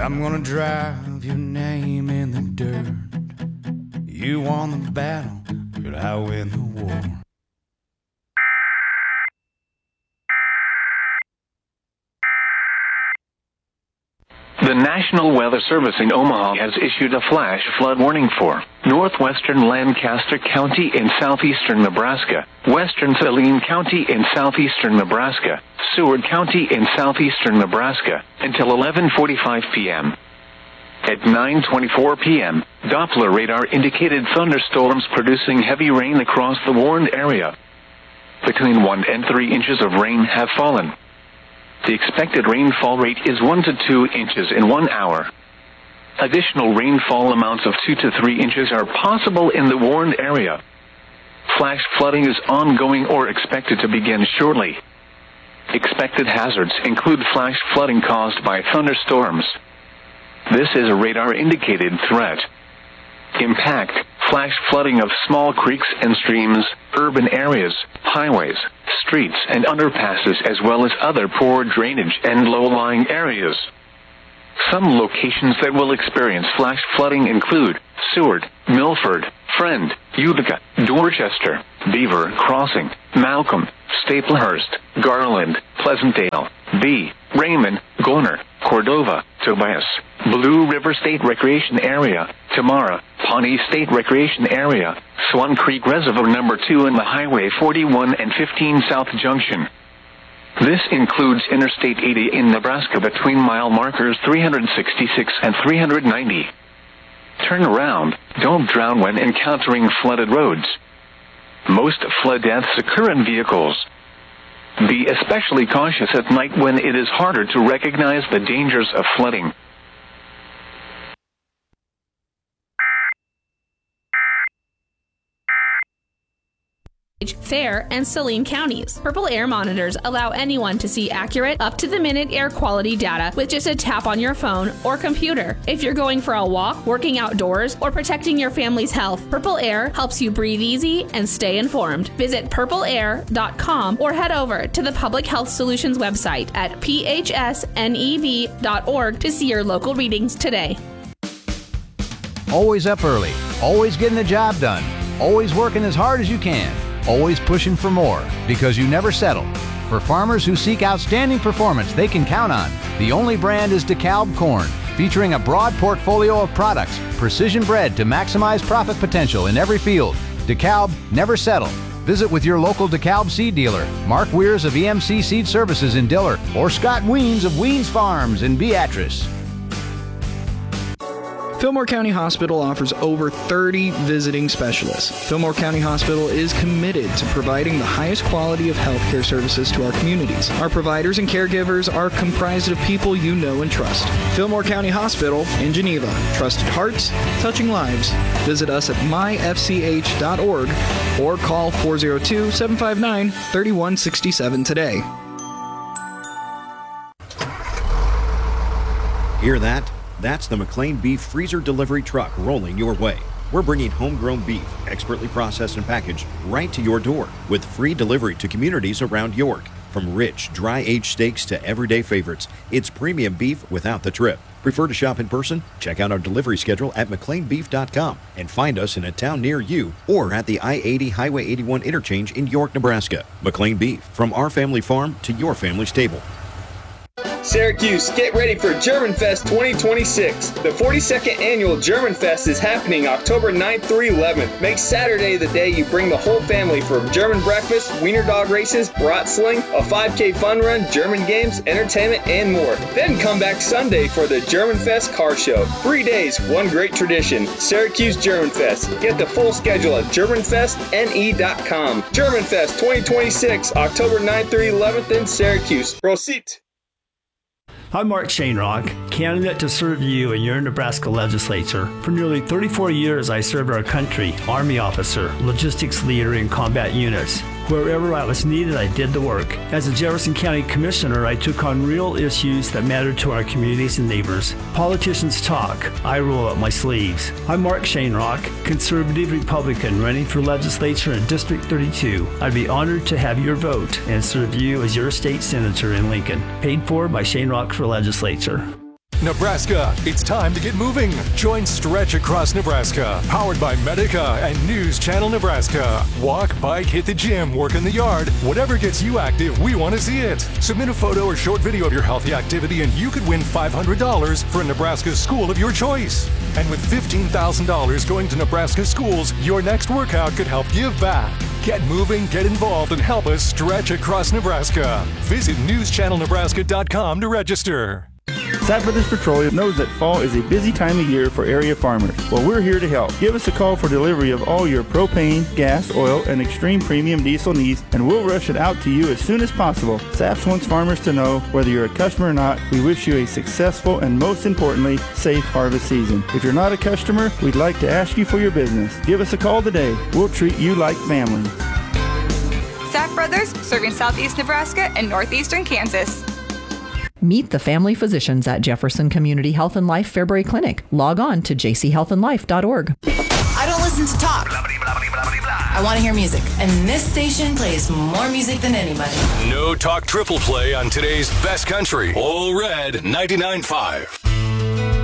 I'm gonna drive your name in the dirt. You won the battle, but I win the war. The National Weather Service in Omaha has issued a flash flood warning for northwestern Lancaster County in southeastern Nebraska, western Saline County in southeastern Nebraska, Seward County in southeastern Nebraska, until 11:45 p.m. At 9:24 p.m., Doppler radar indicated thunderstorms producing heavy rain across the warned area. Between 1 and 3 inches of rain have fallen. The expected rainfall rate is 1 to 2 inches in 1 hour. Additional rainfall amounts of 2 to 3 inches are possible in the warned area. Flash flooding is ongoing or expected to begin shortly. Expected hazards include flash flooding caused by thunderstorms. This is a radar-indicated threat. Impact: flash flooding of small creeks and streams, urban areas, highways, streets, and underpasses, as well as other poor drainage and low-lying areas. Some locations that will experience flash flooding include Seward, Milford, Friend, Utica, Dorchester, Beaver Crossing, Malcolm, Staplehurst, Garland, Pleasantdale, B, Raymond, Goner, Cordova, Tobias, Blue River State Recreation Area, Tamara, Pawnee State Recreation Area, Swan Creek Reservoir Number 2 and the Highway 41 and 15 South Junction. This includes Interstate 80 in Nebraska between mile markers 366 and 390. Turn around. Don't drown when encountering flooded roads. Most flood deaths occur in vehicles. Be especially cautious at night when it is harder to recognize the dangers of flooding. Fair, and Saline counties. Purple Air monitors allow anyone to see accurate, up-to-the-minute air quality data with just a tap on your phone or computer. If you're going for a walk, working outdoors, or protecting your family's health, Purple Air helps you breathe easy and stay informed. Visit purpleair.com or head over to the Public Health Solutions website at phsnev.org to see your local readings today. Always up early, always getting the job done, always working as hard as you can. Always pushing for more, because you never settle. For farmers who seek outstanding performance they can count on, the only brand is DeKalb Corn, featuring a broad portfolio of products, precision bred to maximize profit potential in every field. DeKalb, never settle. Visit with your local DeKalb seed dealer, Mark Weirs of EMC Seed Services in Diller, or Scott Weens of Weens Farms in Beatrice. Fillmore County Hospital offers over 30 visiting specialists. Fillmore County Hospital is committed to providing the highest quality of healthcare services to our communities. Our providers and caregivers are comprised of people you know and trust. Fillmore County Hospital in Geneva. Trusted hearts, touching lives. Visit us at myfch.org or call 402-759-3167 today. Hear that? That's the McLean Beef Freezer Delivery Truck rolling your way. We're bringing homegrown beef, expertly processed and packaged, right to your door with free delivery to communities around York. From rich, dry-aged steaks to everyday favorites, it's premium beef without the trip. Prefer to shop in person? Check out our delivery schedule at McLeanBeef.com and find us in a town near you or at the I-80 Highway 81 interchange in York, Nebraska. McLean Beef, from our family farm to your family's table. Syracuse, get ready for German Fest 2026. The 42nd annual German Fest is happening October 9th through 11th. Make Saturday the day you bring the whole family for German breakfast, wiener dog races, brat sling, a 5K fun run, German games, entertainment, and more. Then come back Sunday for the German Fest car show. 3 days, one great tradition. Syracuse German Fest. Get the full schedule at GermanFestNE.com. German Fest 2026, October 9th through 11th in Syracuse. Proceed. I'm Mark Shanerock, candidate to serve you in your Nebraska legislature. For nearly 34 years, I served our country, Army officer, logistics leader in combat units. Wherever I was needed, I did the work. As a Jefferson County Commissioner, I took on real issues that mattered to our communities and neighbors. Politicians talk, I roll up my sleeves. I'm Mark Shanerock, conservative Republican running for legislature in District 32. I'd be honored to have your vote and serve you as your state senator in Lincoln. Paid for by Shanerock for Legislature. Nebraska. It's time to get moving. Join Stretch Across Nebraska, powered by Medica and News Channel Nebraska. Walk, bike, hit the gym, work in the yard. Whatever gets you active, we want to see it. Submit a photo or short video of your healthy activity and you could win $500 for a Nebraska school of your choice. And with $15,000 going to Nebraska schools, your next workout could help give back. Get moving, get involved, and help us stretch across Nebraska. Visit newschannelnebraska.com to register. Sapp Brothers Petroleum knows that fall is a busy time of year for area farmers. Well, we're here to help. Give us a call for delivery of all your propane, gas, oil, and extreme premium diesel needs, and we'll rush it out to you as soon as possible. Sapp wants farmers to know, whether you're a customer or not, we wish you a successful and, most importantly, safe harvest season. If you're not a customer, we'd like to ask you for your business. Give us a call today. We'll treat you like family. Sapp Brothers, serving southeast Nebraska and northeastern Kansas. Meet the family physicians at Jefferson Community Health and Life Fairbury Clinic. Log on to jchealthandlife.org. I don't listen to talk. I want to hear music. And this station plays more music than anybody. No Talk Triple Play on today's best country. All Red 99.5.